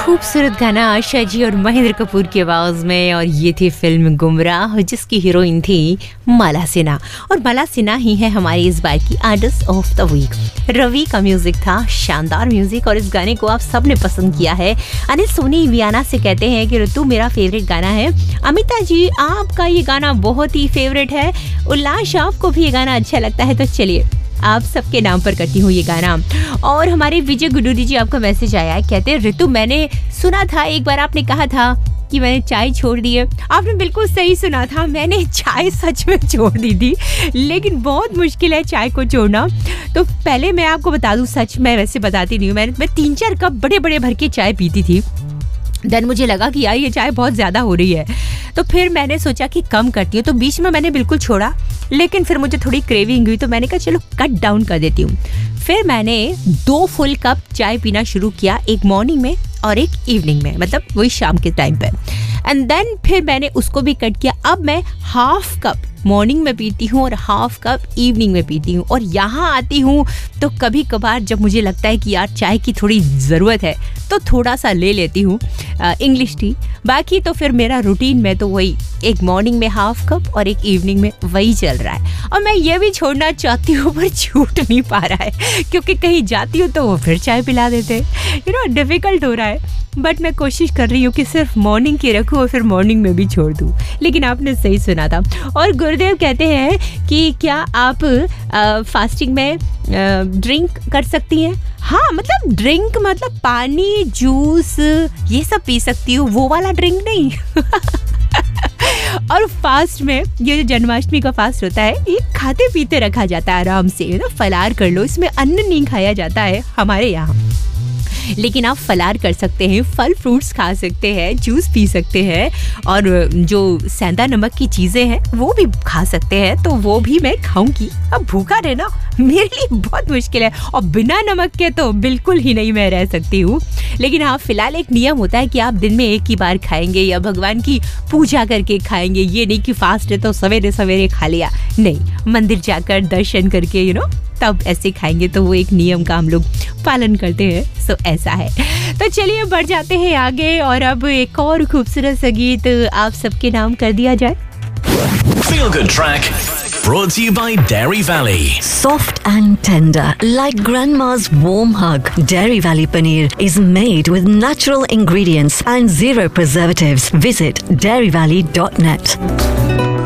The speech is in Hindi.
खूबसूरत गाना आशा जी और महेंद्र कपूर की आवाज में, और ये थी फिल्म गुमराह जिसकी हीरोइन थी माला सिन्हा। और माला सिन्हा ही है हमारी इस बार की artist of the week. Ravi का म्यूजिक था, शानदार म्यूजिक, और इस गाने को आप सबने पसंद किया है। अनिल सोनी वियाना से कहते हैं कि ऋतु मेरा फेवरेट गाना है। अमिता जी आपका ये गाना बहुत ही फेवरेट है। उल्लास आपको भी ये गाना अच्छा लगता है, तो चलिए आप सबके नाम पर करती हूँ ये गाना। और हमारे विजय गुडूरी जी आपका मैसेज आया है, कहते हैं ऋतु मैंने सुना था एक बार आपने कहा था कि मैंने चाय छोड़ दी है। आपने बिल्कुल सही सुना था, मैंने चाय सच में छोड़ दी थी, लेकिन बहुत मुश्किल है चाय को छोड़ना। तो पहले मैं आपको बता दूँ, सच मैं वैसे बताती नहीं हूँ, मैं 3-4 कप बड़े बड़े भर के चाय पीती थी। देन मुझे लगा कि यार ये चाय बहुत ज़्यादा हो रही है, तो फिर मैंने सोचा कि कम करती हूँ। तो बीच में मैंने बिल्कुल छोड़ा, लेकिन फिर मुझे थोड़ी क्रेविंग हुई तो मैंने कहा चलो कट डाउन कर देती हूँ। फिर मैंने 2 फुल कप चाय पीना शुरू किया, एक मॉर्निंग में और एक इवनिंग में, मतलब वही शाम के टाइम पे। एंड देन फिर मैंने उसको भी कट किया। अब मैं हाफ कप मॉर्निंग में पीती हूँ और हाफ कप इवनिंग में पीती हूँ। और यहाँ आती हूँ तो कभी कभार जब मुझे लगता है कि यार चाय की थोड़ी ज़रूरत है तो थोड़ा सा ले लेती हूँ इंग्लिश टी। बाकी तो फिर मेरा रूटीन में तो वही एक मॉर्निंग में हाफ कप और एक इवनिंग में वही चल रहा है। और मैं ये भी छोड़ना चाहती हूँ पर छूट नहीं पा रहा है, क्योंकि कहीं जाती हूँ तो वो फिर चाय पिला देते हैं। डिफ़िकल्ट हो रहा है, बट मैं कोशिश कर रही हूँ कि सिर्फ मॉर्निंग की रखूँ और फिर मॉर्निंग में भी छोड़ दूँ। लेकिन आपने सही सुना था। और गुरुदेव कहते हैं कि क्या आप फास्टिंग में ड्रिंक कर सकती हैं? हाँ, मतलब ड्रिंक मतलब पानी, जूस ये सब पी सकती हूँ, वो वाला ड्रिंक नहीं। और फास्ट में ये जो जन्माष्टमी का फास्ट होता है, ये खाते पीते रखा जाता है आराम से, फलार कर लो, इसमें अन्न नहीं खाया जाता है हमारे यहाँ। लेकिन आप फलार कर सकते हैं, फल फ्रूट्स खा सकते हैं, जूस पी सकते हैं, और जो सेंधा नमक की चीज़ें हैं वो भी खा सकते हैं, तो वो भी मैं खाऊंगी। अब भूखा रहना मेरे लिए बहुत मुश्किल है, और बिना नमक के तो बिल्कुल ही नहीं मैं रह सकती हूँ। लेकिन हाँ, फिलहाल एक नियम होता है कि आप दिन में एक ही बार खाएंगे या भगवान की पूजा करके खाएंगे। ये नहीं कि फास्ट है तो सवेरे सवेरे खा लिया, नहीं, मंदिर जाकर दर्शन करके तब ऐसे खाएंगे, तो वो एक नियम का हम लोग पालन करते हैं। सो ऐसा है। तो चलिए बढ़ जाते हैं आगे, और अब एक और खूबसूरत सा गीत आप सबके नाम कर दिया जाए। Feel Good Track brought to you by Dairy Valley. Soft and tender, like grandma's warm hug. Dairy Valley paneer is made with natural ingredients and zero preservatives. Visit dairyvalley.net.